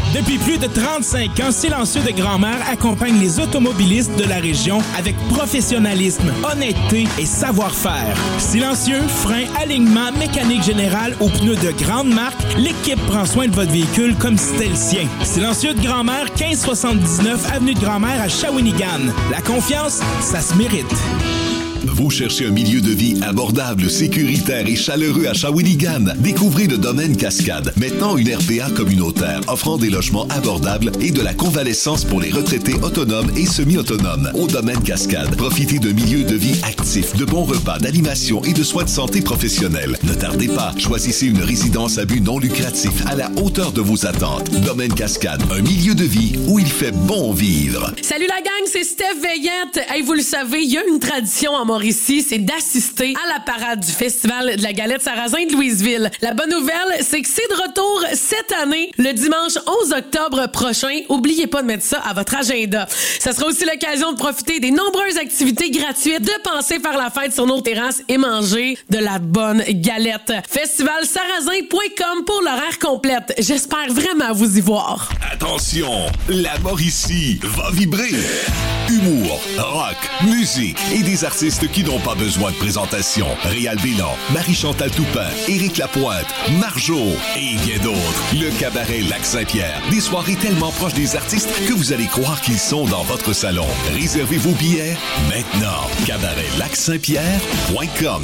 Depuis plus de 35 ans, Silencieux de Grand-Mère accompagne les automobilistes de la région avec professionnalisme, honnêteté et savoir-faire. Silencieux, frein, alignement, mécanique générale aux pneus de grande marque, l'équipe prend soin de votre véhicule comme si c'était le sien. Silencieux de Grand-Mère, 1579 Avenue de Grand-Mère à Shawinigan. La confiance, ça se mérite. Vous cherchez un milieu de vie abordable, sécuritaire et chaleureux à Shawinigan? Découvrez le Domaine Cascade, maintenant une RPA communautaire offrant des logements abordables et de la convalescence pour les retraités autonomes et semi-autonomes. Au Domaine Cascade, profitez d'un milieu de vie actif, de bons repas, d'animation et de soins de santé professionnels. Ne tardez pas, choisissez une résidence à but non lucratif à la hauteur de vos attentes. Domaine Cascade, un milieu de vie où il fait bon vivre. Salut la gang, c'est Steph Veillette. Hey, vous le savez, il y a une tradition en Mauricie, c'est d'assister à la parade du Festival de la Galette Sarrasin de Louisville. La bonne nouvelle, c'est que c'est de retour cette année, le dimanche 11 octobre prochain. Oubliez pas de mettre ça à votre agenda. Ça sera aussi l'occasion de profiter des nombreuses activités gratuites, de penser faire la fête sur nos terrasses et manger de la bonne galette. Festivalsarrasin.com pour l'horaire complète. J'espère vraiment vous y voir. Attention, la Mauricie va vibrer. Humour, rock, musique et des artistes qui n'ont pas besoin de présentation. Réal Bélan, Marie-Chantal Toupin, Éric Lapointe, Marjo et bien d'autres. Le cabaret Lac-Saint-Pierre. Des soirées tellement proches des artistes que vous allez croire qu'ils sont dans votre salon. Réservez vos billets maintenant. cabaretlac-saint-pierre.com.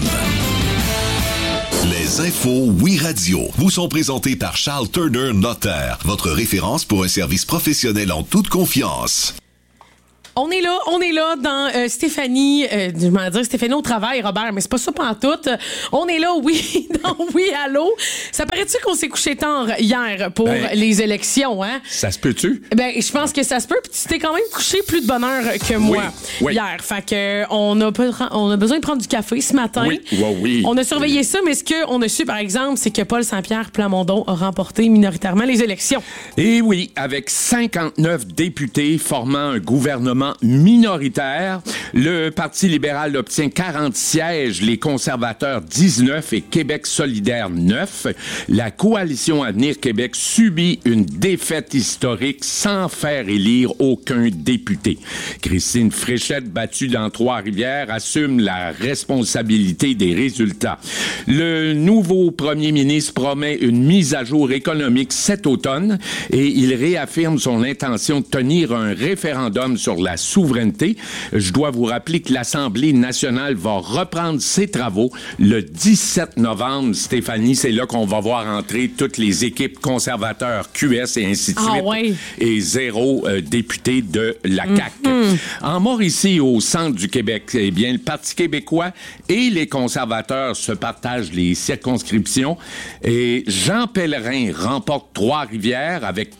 Les infos Oui Radio vous sont présentées par Charles Turner Notaire, votre référence pour un service professionnel en toute confiance. On est là dans Stéphanie, je m'en dire Stéphanie au travail, Robert, mais c'est pas ça pantoute. On est là, oui, dans Oui, allô. Ça paraît-tu qu'on s'est couché tard hier pour les élections, hein? Ça se peut-tu? Ben, je pense que ça se peut, puis tu t'es quand même couché plus de bonne heure que moi hier. Fait que on a besoin de prendre du café ce matin. Oui. On a surveillé ça, mais ce qu'on a su, par exemple, c'est que Paul Saint-Pierre Plamondon a remporté minoritairement les élections. Et oui, avec 59 députés formant un gouvernement minoritaire. Le Parti libéral obtient 40 sièges, les conservateurs 19 et Québec solidaire 9. La coalition Avenir Québec subit une défaite historique sans faire élire aucun député. Christine Fréchette, battue dans Trois-Rivières, assume la responsabilité des résultats. Le nouveau premier ministre promet une mise à jour économique cet automne et il réaffirme son intention de tenir un référendum sur la souveraineté. Je dois vous rappeler que l'Assemblée nationale va reprendre ses travaux le 17 novembre. Stéphanie, c'est là qu'on va voir entrer toutes les équipes conservateurs, QS et ainsi de suite. Et 0 député de la CAQ. En Mauricie, au centre du Québec, eh bien, le Parti québécois et les conservateurs se partagent les circonscriptions. Et Jean Pellerin remporte Trois-Rivières avec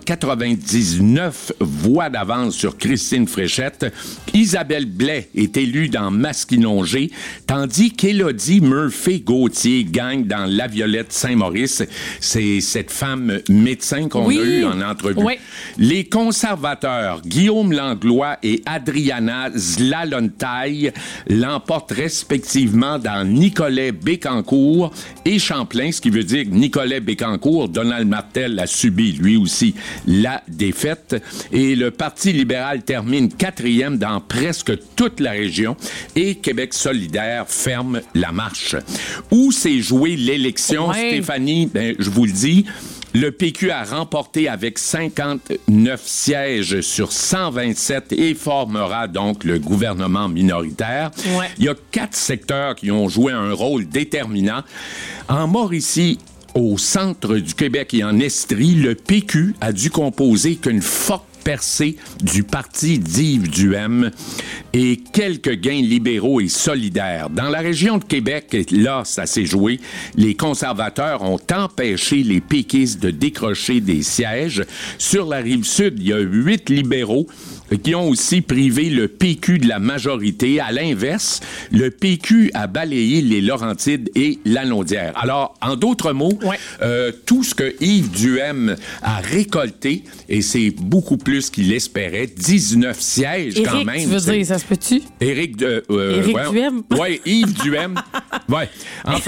499 voix d'avance sur Christine Fréchette. Isabelle Blais est élue dans Masquinongé, tandis qu'Élodie Murphy-Gauthier gagne dans La Violette Saint-Maurice. C'est cette femme médecin qu'on a eue en entrevue. Oui. Les conservateurs, Guillaume Langlois et Adriana Zlalontaille, l'emportent respectivement dans Nicolet-Bécancour et Champlain, ce qui veut dire que Nicolet-Bécancour, Donald Martel a subi lui aussi la défaite. Et le Parti libéral termine 4e dans presque toute la région et Québec solidaire ferme la marche. Où s'est jouée l'élection, Stéphanie? Ben, je vous le dis, le PQ a remporté avec 59 sièges sur 127 et formera donc le gouvernement minoritaire. Il y a 4 secteurs qui ont joué un rôle déterminant. En Mauricie, au centre du Québec et en Estrie, le PQ a dû composer qu'une forte percée du parti d'Yves Duhem et quelques gains libéraux et solidaires. Dans la région de Québec, là, ça s'est joué, les conservateurs ont empêché les péquistes de décrocher des sièges. Sur la Rive-Sud, il y a 8 libéraux qui ont aussi privé le PQ de la majorité. À l'inverse, le PQ a balayé les Laurentides et la Naudière. Alors, en d'autres mots, tout ce que Yves Duhem a récolté, et c'est beaucoup plus qu'il espérait, 19 sièges Éric, quand même. Tu veux dire, ça se peut-tu? Éric Duhem? Oui, Yves Duhem. Oui, enfin,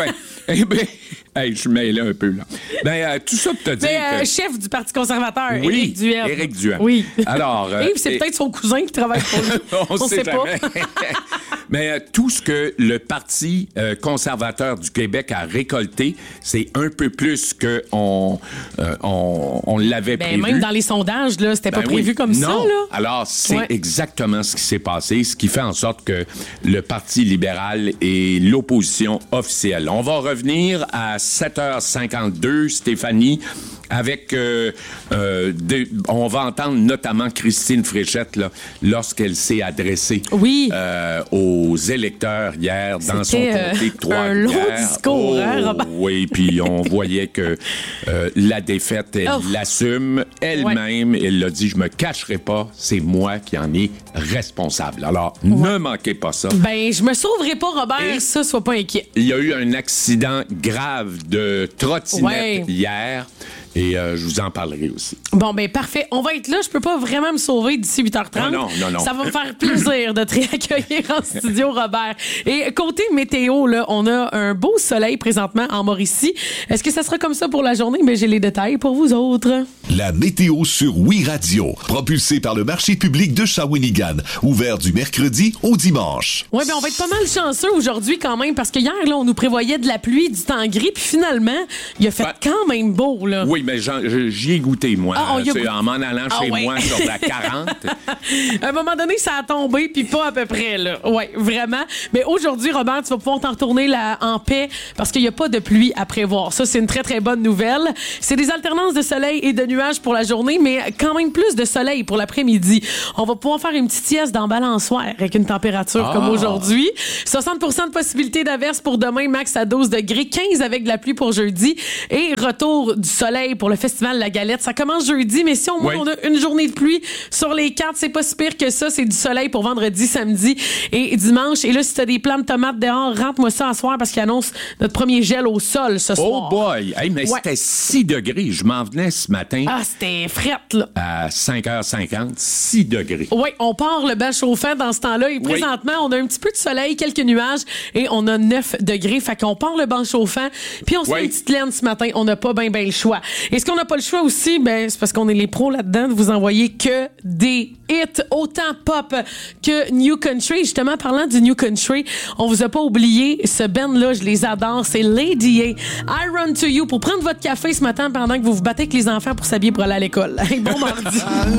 Eh bien, je suis mêlé un peu, là. Tout ça pour te dire que... chef du Parti conservateur, oui, Éric Duhem. Éric Duhem. Oui. Alors... Yves, c'est peut-être son cousin qui travaille pour lui. On sait pas. Mais tout ce que le Parti conservateur du Québec a récolté, c'est un peu plus qu'on l'avait prévu. Même dans les sondages, là, c'était pas prévu comme ça. Non. Là. Alors, c'est exactement ce qui s'est passé, ce qui fait en sorte que le Parti libéral est l'opposition officielle. On va revenir à 7h52, Stéphanie, avec... on va entendre notamment Christine Fréchette là, lorsqu'elle s'est adressée aux électeurs hier dans son comté de Trois-Rivières. Un long discours, hein, Robert? Oui, puis on voyait que la défaite, elle l'assume elle-même. Elle l'a dit, je me cacherai pas, c'est moi qui en est responsable. Alors, ne manquez pas ça. Je me sauverai pas, Robert, ça, sois pas inquiet. Il y a eu un accident grave de trottinette hier. Et je vous en parlerai aussi. Bon, parfait. On va être là. Je peux pas vraiment me sauver d'ici 8h30. Non. Ça va me faire plaisir de te réaccueillir en studio, Robert. Et côté météo, là, on a un beau soleil présentement en Mauricie. Est-ce que ça sera comme ça pour la journée? Mais j'ai les détails pour vous autres. La météo sur Oui Radio, propulsée par le marché public de Shawinigan, ouvert du mercredi au dimanche. Oui, on va être pas mal chanceux aujourd'hui quand même, parce que hier, là, on nous prévoyait de la pluie, du temps gris, puis finalement, il a fait quand même beau, là. Oui, mais j'y ai goûté, moi. En m'en allant chez moi sur la 40. À un moment donné, ça a tombé, puis pas à peu près, là. Oui, vraiment. Mais aujourd'hui, Robert, tu vas pouvoir t'en retourner là, en paix, parce qu'il n'y a pas de pluie à prévoir. Ça, c'est une très, très bonne nouvelle. C'est des alternances de soleil et de nuages pour la journée, mais quand même plus de soleil pour l'après-midi. On va pouvoir faire une petite sieste dans balançoire avec une température comme aujourd'hui. 60% de possibilité d'averse pour demain, max à 12 degrés, 15 avec de la pluie pour jeudi, et retour du soleil pour le Festival La Galette. Ça commence jeudi, mais si au moins on a une journée de pluie sur les 4, c'est pas si pire que ça. C'est du soleil pour vendredi, samedi et dimanche. Et là, si t'as des plants de tomates dehors, rentre-moi ça à soir parce qu'il annonce notre premier gel au sol ce soir. Oh boy! Hey, mais c'était 6 degrés. Je m'en venais ce matin. Ah, c'était frette, là. À 5h50, 6 degrés. Oui, on part le bal chauffant dans ce temps-là. Et présentement, on a un petit peu de soleil, quelques nuages et on a 9 degrés. Fait qu'on part le banc chauffant puis on se met une petite laine ce matin. On n'a pas bien le choix. Et ce qu'on n'a pas le choix aussi, c'est parce qu'on est les pros là-dedans, de vous envoyer que des hits, autant pop que New Country. Justement, parlant du New Country, on vous a pas oublié ce band-là, je les adore, c'est Lady A, I Run To You, pour prendre votre café ce matin pendant que vous vous battez avec les enfants pour s'habiller pour aller à l'école. Bon mardi.